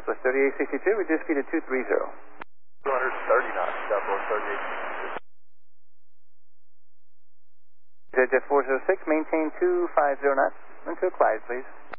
Southwest 3862, reduce speed to 230. 230 knots, Southwest 3862. ZF 406, maintain 250 knots. Into a Clyde, please.